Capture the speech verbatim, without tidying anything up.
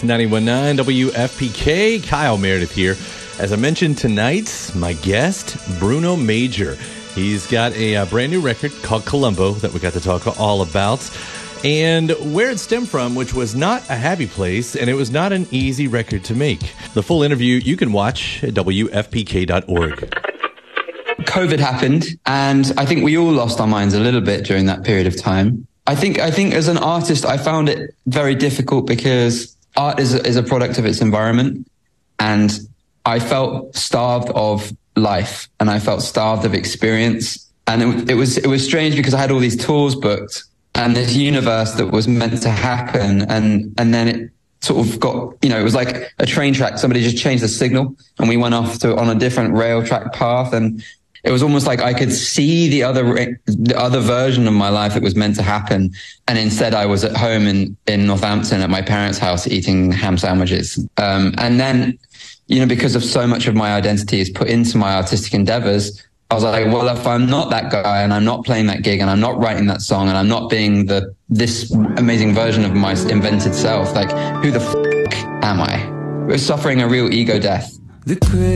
ninety-one point nine W F P K. Kyle Meredith here. As I mentioned tonight, my guest, Bruno Major. He's got a uh, brand new record called Columbo that we got to talk all about. And where it stemmed from, which was not a happy place, and it was not an easy record to make. The full interview you can watch at W F P K dot org. COVID happened, and I think we all lost our minds a little bit during that period of time. I think, I think as an artist, I found it very difficult because art is a, is a product of its environment, and I felt starved of life, and I felt starved of experience. And it, it was, it was strange because I had all these tours booked and this universe that was meant to happen. And, and then it sort of got, you know, it was like a train track. Somebody just changed the signal and we went off to on a different rail track path. And it was almost like I could see the other, the other version of my life that was meant to happen. And instead I was at home in, in Northampton at my parents' house eating ham sandwiches. Um, and then, you know, because of so much of my identity is put into my artistic endeavors, I was like, well, if I'm not that guy and I'm not playing that gig and I'm not writing that song and I'm not being the, this amazing version of my invented self, like who the f*** am I? We're suffering a real ego death. The